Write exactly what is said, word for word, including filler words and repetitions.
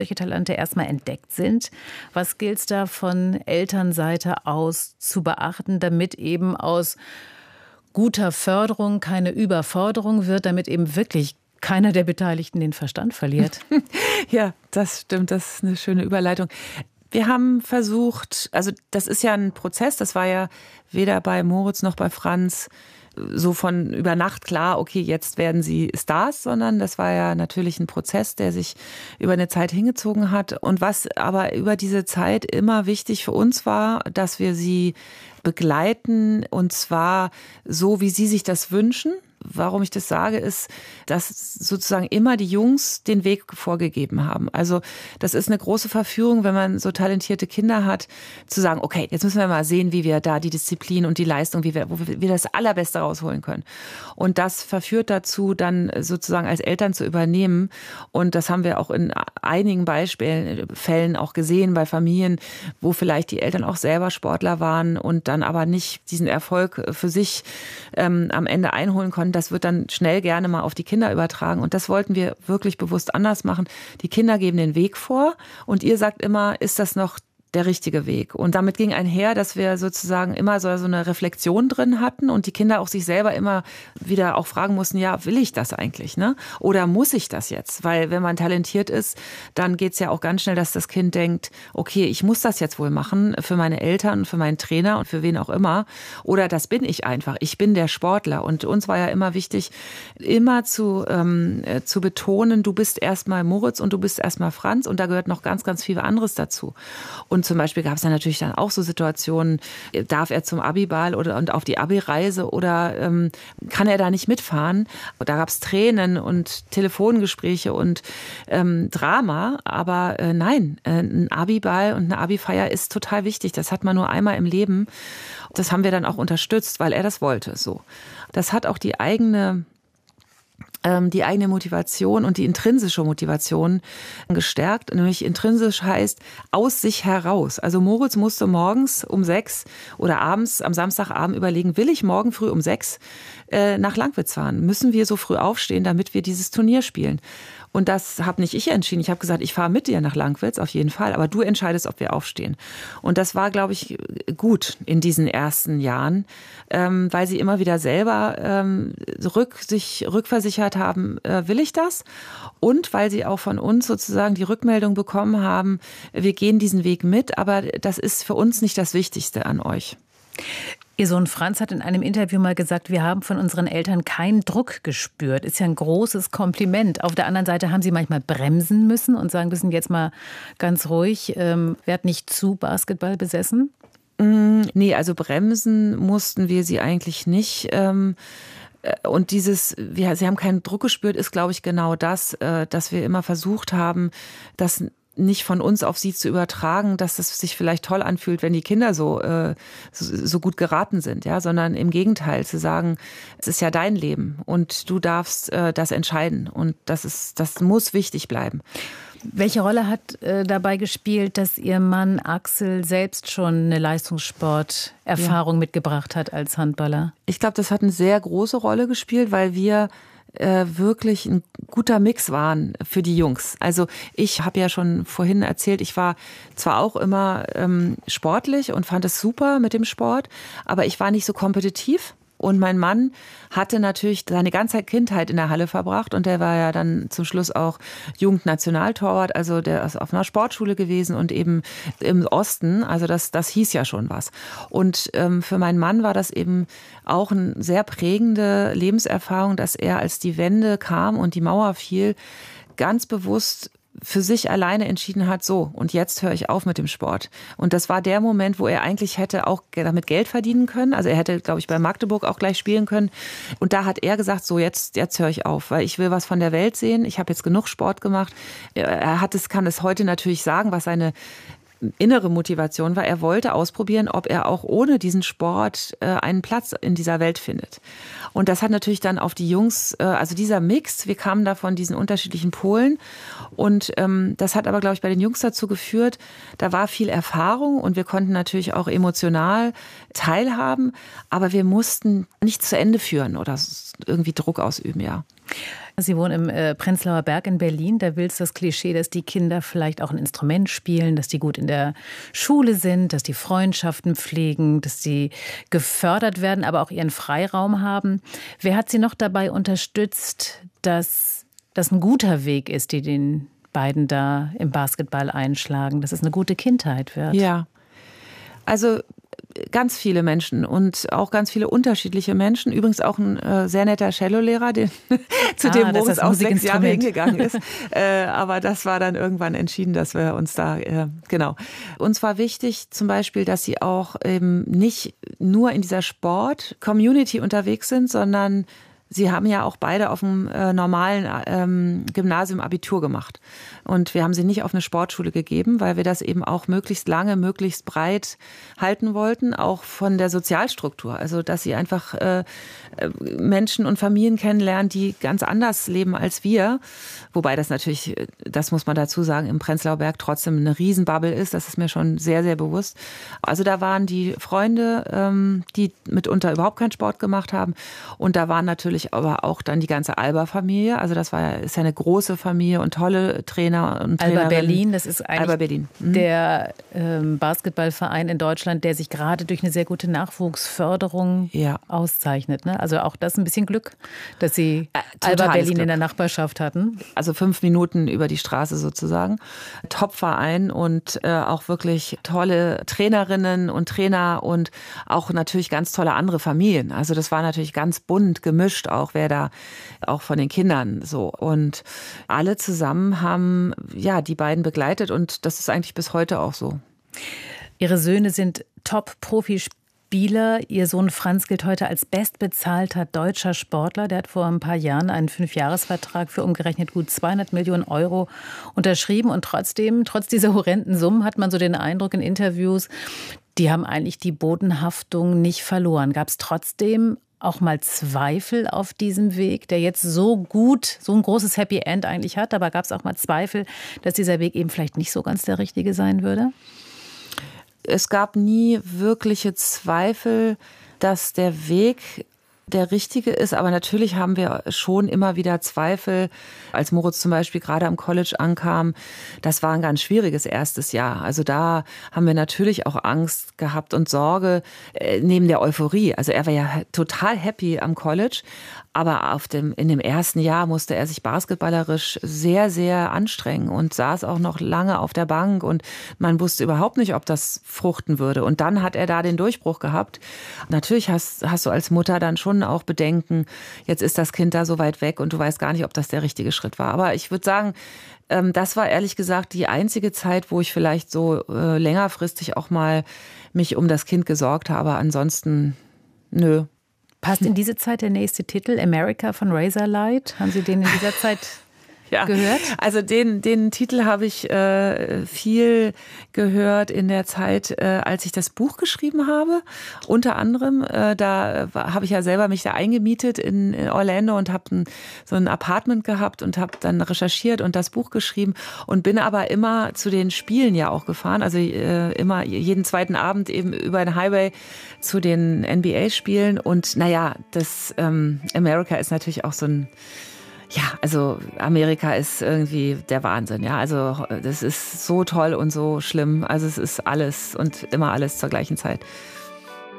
solche Talente erstmal entdeckt sind. Was gilt es da von Elternseite aus zu beachten, damit eben aus guter Förderung keine Überforderung wird, damit eben wirklich keiner der Beteiligten den Verstand verliert? Ja, das stimmt. Das ist eine schöne Überleitung. Wir haben versucht, also das ist ja ein Prozess, das war ja weder bei Moritz noch bei Franz so von über Nacht klar, okay, jetzt werden sie Stars, sondern das war ja natürlich ein Prozess, der sich über eine Zeit hingezogen hat. Und was aber über diese Zeit immer wichtig für uns war, dass wir sie begleiten und zwar so, wie sie sich das wünschen. Warum ich das sage, ist, dass sozusagen immer die Jungs den Weg vorgegeben haben. Also das ist eine große Verführung, wenn man so talentierte Kinder hat, zu sagen, okay, jetzt müssen wir mal sehen, wie wir da die Disziplin und die Leistung, wie wir, wo wir das Allerbeste rausholen können. Und das verführt dazu, dann sozusagen als Eltern zu übernehmen. Und das haben wir auch in einigen Beispielen, Fällen auch gesehen bei Familien, wo vielleicht die Eltern auch selber Sportler waren und dann aber nicht diesen Erfolg für sich ähm, am Ende einholen konnten. Das wird dann schnell gerne mal auf die Kinder übertragen. Und das wollten wir wirklich bewusst anders machen. Die Kinder geben den Weg vor und ihr sagt immer, ist das noch der richtige Weg. Und damit ging einher, dass wir sozusagen immer so, so eine Reflexion drin hatten und die Kinder auch sich selber immer wieder auch fragen mussten, ja, will ich das eigentlich, ne? Oder muss ich das jetzt? Weil wenn man talentiert ist, dann geht's ja auch ganz schnell, dass das Kind denkt, okay, ich muss das jetzt wohl machen für meine Eltern, für meinen Trainer und für wen auch immer. Oder das bin ich einfach. Ich bin der Sportler. Und uns war ja immer wichtig, immer zu, ähm, zu betonen, du bist erstmal Moritz und du bist erstmal Franz und da gehört noch ganz, ganz viel anderes dazu. Und Und zum Beispiel gab es dann natürlich dann auch so Situationen, darf er zum Abiball oder und auf die Abi-Reise oder ähm, kann er da nicht mitfahren? Da gab es Tränen und Telefongespräche und ähm, Drama. Aber äh, nein, äh, ein Abiball und eine Abi-Feier ist total wichtig. Das hat man nur einmal im Leben. Das haben wir dann auch unterstützt, weil er das wollte. So, das hat auch die eigene die eigene Motivation und die intrinsische Motivation gestärkt. Nämlich intrinsisch heißt aus sich heraus. Also Moritz musste morgens um sechs oder abends am Samstagabend überlegen, will ich morgen früh um sechs äh, nach Langwitz fahren? Müssen wir so früh aufstehen, damit wir dieses Turnier spielen? Und das habe nicht ich entschieden. Ich habe gesagt, ich fahre mit dir nach Langwitz, auf jeden Fall. Aber du entscheidest, ob wir aufstehen. Und das war, glaube ich, gut in diesen ersten Jahren, ähm, weil sie immer wieder selber ähm, rück, sich rückversichert haben, äh, will ich das? Und weil sie auch von uns sozusagen die Rückmeldung bekommen haben, wir gehen diesen Weg mit, aber das ist für uns nicht das Wichtigste an euch. Ihr Sohn Franz hat in einem Interview mal gesagt, wir haben von unseren Eltern keinen Druck gespürt. Ist ja ein großes Kompliment. Auf der anderen Seite haben Sie manchmal bremsen müssen und sagen müssen, jetzt mal ganz ruhig, ähm, werd nicht zu Basketball besessen? Mm, nee, also bremsen mussten wir sie eigentlich nicht. Ähm Und dieses, wir, sie haben keinen Druck gespürt, ist, glaube ich, genau das, dass wir immer versucht haben, das nicht von uns auf sie zu übertragen, dass es sich vielleicht toll anfühlt, wenn die Kinder so, äh, so, so gut geraten sind, ja, sondern im Gegenteil zu sagen, es ist ja dein Leben und du darfst äh, das entscheiden und das ist, das muss wichtig bleiben. Welche Rolle hat äh, dabei gespielt, dass Ihr Mann Axel selbst schon eine Leistungssporterfahrung ja. mitgebracht hat als Handballer? Ich glaube, das hat eine sehr große Rolle gespielt, weil wir äh, wirklich ein guter Mix waren für die Jungs. Also ich habe ja schon vorhin erzählt, ich war zwar auch immer ähm, sportlich und fand es super mit dem Sport, aber ich war nicht so kompetitiv. Und mein Mann hatte natürlich seine ganze Kindheit in der Halle verbracht und der war ja dann zum Schluss auch Jugendnationaltorwart, also der ist auf einer Sportschule gewesen und eben im Osten, also das, das hieß ja schon was. Und ähm, für meinen Mann war das eben auch eine sehr prägende Lebenserfahrung, dass er, als die Wende kam und die Mauer fiel, ganz bewusst für sich alleine entschieden hat, so, und jetzt höre ich auf mit dem Sport. Und das war der Moment, wo er eigentlich hätte auch damit Geld verdienen können. Also er hätte, glaube ich, bei Magdeburg auch gleich spielen können. Und da hat er gesagt, so, jetzt, jetzt höre ich auf, weil ich will was von der Welt sehen. Ich habe jetzt genug Sport gemacht. Er hat es, kann es heute natürlich sagen, was seine innere Motivation war. Er wollte ausprobieren, ob er auch ohne diesen Sport äh, einen Platz in dieser Welt findet. Und das hat natürlich dann auf die Jungs, äh, also dieser Mix, wir kamen da von diesen unterschiedlichen Polen und ähm, das hat aber, glaube ich, bei den Jungs dazu geführt, da war viel Erfahrung und wir konnten natürlich auch emotional teilhaben, aber wir mussten nicht zu Ende führen oder irgendwie Druck ausüben, ja. Sie wohnen im äh, Prenzlauer Berg in Berlin. Da will es das Klischee, dass die Kinder vielleicht auch ein Instrument spielen, dass die gut in der Schule sind, dass die Freundschaften pflegen, dass sie gefördert werden, aber auch ihren Freiraum haben. Wer hat Sie noch dabei unterstützt, dass das ein guter Weg ist, die den beiden da im Basketball einschlagen, dass es eine gute Kindheit wird? Ja, also ganz viele Menschen und auch ganz viele unterschiedliche Menschen. Übrigens auch ein äh, sehr netter Cellolehrer, den, zu ah, dem Moritz auch sechs Jahre Instrument. hingegangen ist. äh, aber das war dann irgendwann entschieden, dass wir uns da, äh, genau. Uns war wichtig zum Beispiel, dass sie auch eben nicht nur in dieser Sport-Community unterwegs sind, sondern Sie haben ja auch beide auf dem äh, normalen ähm, Gymnasium Abitur gemacht. Und wir haben sie nicht auf eine Sportschule gegeben, weil wir das eben auch möglichst lange, möglichst breit halten wollten, auch von der Sozialstruktur. Also, dass sie einfach äh, Menschen und Familien kennenlernen, die ganz anders leben als wir. Wobei das natürlich, das muss man dazu sagen, im Prenzlauer Berg trotzdem eine Riesenbubble ist. Das ist mir schon sehr, sehr bewusst. Also da waren die Freunde, ähm, die mitunter überhaupt keinen Sport gemacht haben. Und da waren natürlich aber auch dann die ganze Alba-Familie. Also das war, ist ja eine große Familie und tolle Trainer und Trainerinnen. Alba Berlin, das ist eigentlich Alba Berlin. Mhm. der ähm, Basketballverein in Deutschland, der sich gerade durch eine sehr gute Nachwuchsförderung ja. auszeichnet. Ne? Also auch das ein bisschen Glück, dass Sie äh, Alba Berlin Glück. in der Nachbarschaft hatten. Also fünf Minuten über die Straße sozusagen. Top-Verein und äh, auch wirklich tolle Trainerinnen und Trainer und auch natürlich ganz tolle andere Familien. Also das war natürlich ganz bunt gemischt, auch wer da, auch von den Kindern so. Und alle zusammen haben ja die beiden begleitet und das ist eigentlich bis heute auch so. Ihre Söhne sind Top-Profispieler. Ihr Sohn Franz gilt heute als bestbezahlter deutscher Sportler. Der hat vor ein paar Jahren einen Fünfjahresvertrag für umgerechnet gut zweihundert Millionen Euro unterschrieben. Und trotzdem, trotz dieser horrenden Summen, hat man so den Eindruck in Interviews, die haben eigentlich die Bodenhaftung nicht verloren. Gab es trotzdem auch mal Zweifel auf diesem Weg, der jetzt so gut, so ein großes Happy End eigentlich hat, aber gab es auch mal Zweifel, dass dieser Weg eben vielleicht nicht so ganz der richtige sein würde? Es gab nie wirkliche Zweifel, dass der Weg der richtige ist, aber natürlich haben wir schon immer wieder Zweifel. Als Moritz zum Beispiel gerade am College ankam, das war ein ganz schwieriges erstes Jahr. Also da haben wir natürlich auch Angst gehabt und Sorge äh, neben der Euphorie. Also er war ja total happy am College, aber auf dem, in dem ersten Jahr musste er sich basketballerisch sehr, sehr anstrengen und saß auch noch lange auf der Bank und man wusste überhaupt nicht, ob das fruchten würde. Und dann hat er da den Durchbruch gehabt. Natürlich hast, hast du als Mutter dann schon auch Bedenken, jetzt ist das Kind da so weit weg und du weißt gar nicht, ob das der richtige Schritt war. Aber ich würde sagen, das war ehrlich gesagt die einzige Zeit, wo ich vielleicht so längerfristig auch mal mich um das Kind gesorgt habe. Ansonsten, nö. Passt in diese Zeit der nächste Titel, America von Razorlight? Haben Sie den in dieser Zeit ja, gehört? Also den, den Titel habe ich äh, viel gehört in der Zeit, äh, als ich das Buch geschrieben habe. Unter anderem, äh, da habe ich ja selber mich da eingemietet in, in Orlando und habe ein, so ein Apartment gehabt und habe dann recherchiert und das Buch geschrieben und bin aber immer zu den Spielen ja auch gefahren. Also äh, immer jeden zweiten Abend eben über den Highway zu den N B A-Spielen. Und naja, das ähm, America ist natürlich auch so ein Ja, also Amerika ist irgendwie der Wahnsinn, ja. Also das ist so toll und so schlimm. Also es ist alles und immer alles zur gleichen Zeit.